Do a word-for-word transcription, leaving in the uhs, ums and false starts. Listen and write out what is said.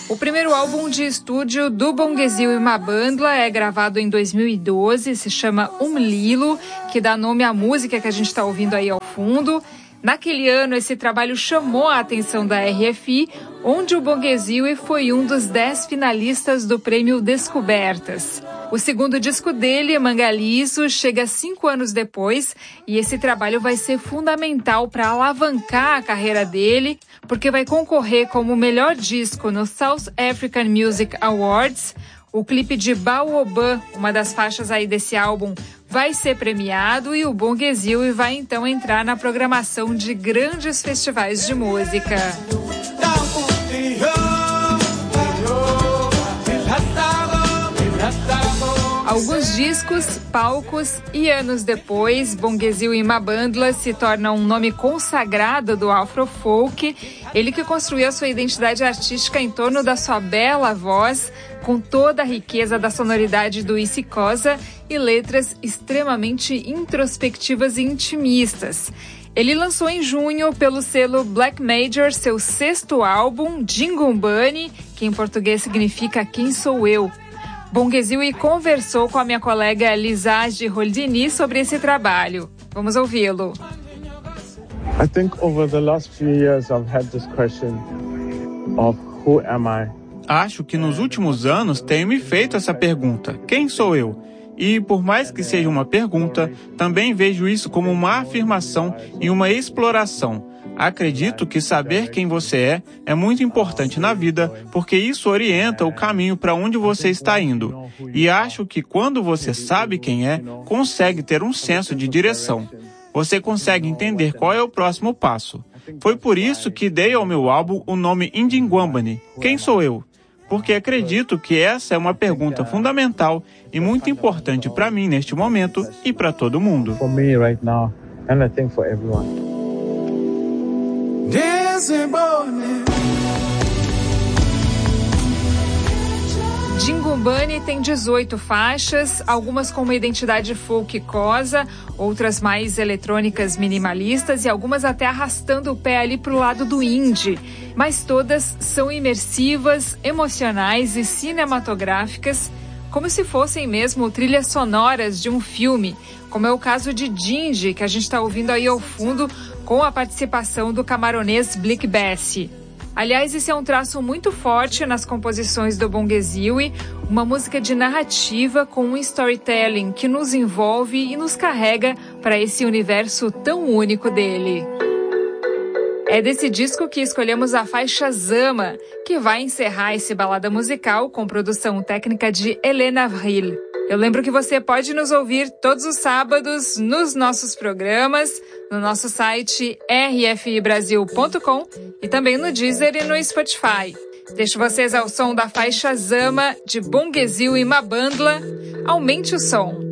O primeiro álbum de estúdio do Bonguesil e Mabandla é gravado em dois mil e doze, se chama Um Lilo, que dá nome à música que a gente está ouvindo aí ao fundo. Naquele ano, esse trabalho chamou a atenção da R F I, onde o Bonguesil foi um dos dez finalistas do prêmio Descobertas. O segundo disco dele, Mangalizo, chega cinco anos depois e esse trabalho vai ser fundamental para alavancar a carreira dele, porque vai concorrer como melhor disco no South African Music Awards. O clipe de Baobab, uma das faixas aí desse álbum, vai ser premiado e o Bonguesil vai então entrar na programação de grandes festivais de música. Alguns discos, palcos e anos depois, Bonguesil e Mabandla se tornam um nome consagrado do afrofolk. Ele que construiu a sua identidade artística em torno da sua bela voz, com toda a riqueza da sonoridade do Isicosa e letras extremamente introspectivas e intimistas. Ele lançou em junho pelo selo Black Major seu sexto álbum, Dingumbani, que em português significa Quem Sou Eu. Bonguesil conversou com a minha colega Lisage Holdini sobre esse trabalho. Vamos ouvi-lo. I think over the last few years I've had this question of who am I? Acho que nos últimos anos tenho me feito essa pergunta: quem sou eu? E por mais que seja uma pergunta, também vejo isso como uma afirmação e uma exploração. Acredito que saber quem você é é muito importante na vida, porque isso orienta o caminho para onde você está indo. E acho que quando você sabe quem é, consegue ter um senso de direção. Você consegue entender qual é o próximo passo. Foi por isso que dei ao meu álbum o nome Ndingwambane, Quem Sou Eu? Porque acredito que essa é uma pergunta fundamental e muito importante para mim neste momento e para todo mundo. For me right now, and I think for everyone. Dingumbani tem dezoito faixas, algumas com uma identidade folkicosa, outras mais eletrônicas minimalistas e algumas até arrastando o pé ali pro lado do indie. Mas todas são imersivas, emocionais e cinematográficas, como se fossem mesmo trilhas sonoras de um filme, como é o caso de Dindi, que a gente está ouvindo aí ao fundo, com a participação do camaronês Blick Bessie. Aliás, esse é um traço muito forte nas composições do Bonguesil, uma música de narrativa com um storytelling que nos envolve e nos carrega para esse universo tão único dele. É desse disco que escolhemos a faixa Zama, que vai encerrar esse balada musical com produção técnica de Helena Avril. Eu lembro que você pode nos ouvir todos os sábados nos nossos programas, no nosso site r f i brasil ponto com e também no Deezer e no Spotify. Deixo vocês ao som da faixa Zama, de Bonguesil e Mabandla. Aumente o som.